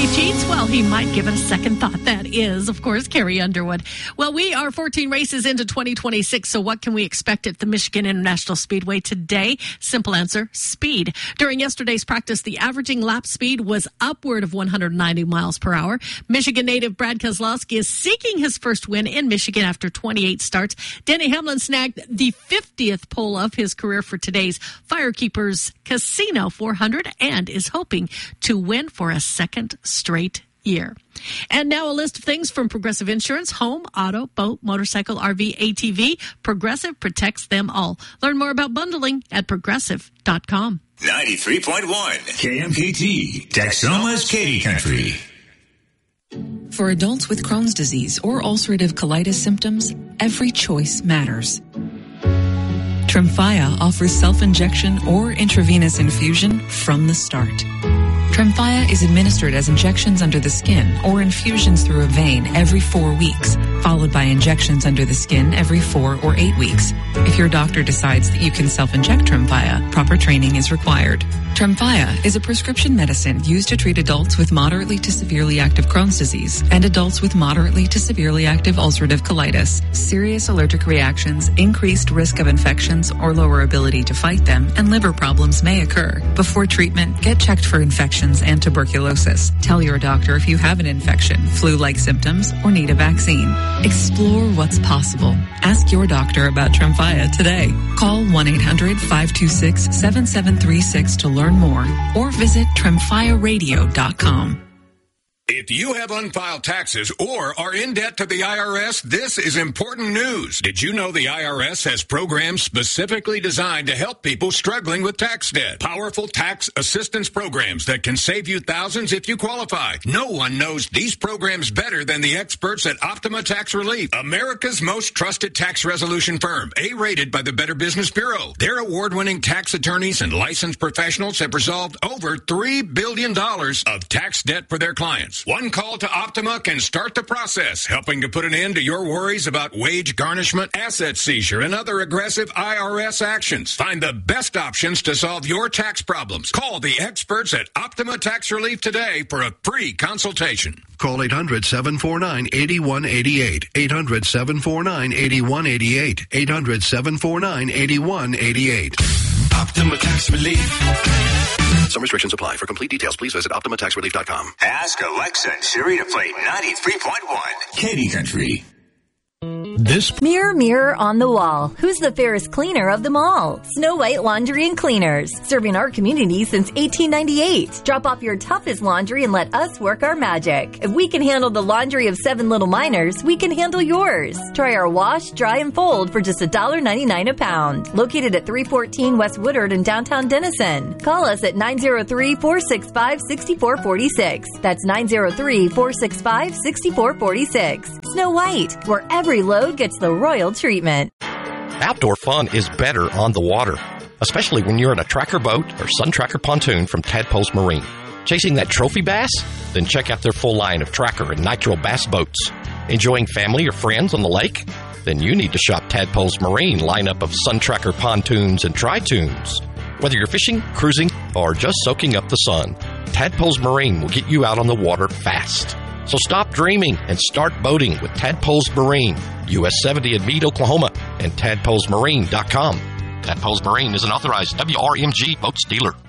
he cheats, well, he might give it a second thought. That is, of course, Carrie Underwood. Well, we are 14 races into 2026, so what can we expect at the Michigan International Speedway today? Simple answer, speed. During yesterday's practice, the averaging lap speed was upward of 190 miles per hour. Michigan native Brad Keselowski is seeking his first win in Michigan after 28 starts. Denny Hamlin snagged the 50th pole of his career for today's Firekeepers Casino 400 and is hoping to win for a second straight year. And now a list of things from Progressive Insurance: home, auto, boat, motorcycle, RV, ATV. Progressive protects them all. Learn more about bundling at progressive.com. 93.1 KMKT, Texoma's Katy Country. For adults with Crohn's disease or ulcerative colitis symptoms, every choice matters. Tremfya offers self-injection or intravenous infusion from the start. Tremfya is administered as injections under the skin or infusions through a vein every 4 weeks, followed by injections under the skin every 4 or 8 weeks. If your doctor decides that you can self-inject Tremfya, proper training is required. Tremfya is a prescription medicine used to treat adults with moderately to severely active Crohn's disease and adults with moderately to severely active ulcerative colitis. Serious allergic reactions, increased risk of infections or lower ability to fight them, and liver problems may occur. Before treatment, get checked for infections and tuberculosis. Tell your doctor if you have an infection, flu-like symptoms, or need a vaccine. Explore what's possible. Ask your doctor about Tremfya today. Call 1-800-526-7736 to learn more or visit tremfyaradio.com. If you have unfiled taxes or are in debt to the IRS, this is important news. Did you know the IRS has programs specifically designed to help people struggling with tax debt? Powerful tax assistance programs that can save you thousands if you qualify. No one knows these programs better than the experts at Optima Tax Relief, America's most trusted tax resolution firm, A-rated by the Better Business Bureau. Their award-winning tax attorneys and licensed professionals have resolved over $3 billion of tax debt for their clients. One call to Optima can start the process, helping to put an end to your worries about wage garnishment, asset seizure, and other aggressive IRS actions. Find the best options to solve your tax problems. Call the experts at Optima Tax Relief today for a free consultation. Call 800-749-8188. 800-749-8188. 800-749-8188. Optima Tax Relief. Some restrictions apply. For complete details, please visit OptimaTaxRelief.com. Ask Alexa and Siri to play 93.1 Katy Country. Mirror, mirror on the wall. Who's the fairest cleaner of them all? Snow White Laundry and Cleaners. Serving our community since 1898. Drop off your toughest laundry and let us work our magic. If we can handle the laundry of 7 little miners, we can handle yours. Try our wash, dry, and fold for just $1.99 a pound. Located at 314 West Woodard in downtown Denison. Call us at 903-465-6446. That's 903-465-6446. Snow White, where every load gets the royal treatment. Outdoor fun is better on the water, especially when you're in a tracker boat or Sun Tracker pontoon from Tadpoles Marine. Chasing that trophy bass? Then check out their full line of tracker and nitro bass boats. Enjoying family or friends on the lake? Then you need to shop Tadpoles Marine lineup of Sun Tracker pontoons and tri-tunes. Whether you're fishing, cruising, or just soaking up the sun, Tadpoles Marine will get you out on the water fast. So stop dreaming and start boating with Tadpoles Marine, US 70 in Meade, Oklahoma, and tadpolesmarine.com. Tadpoles Marine is an authorized WRMG boats dealer.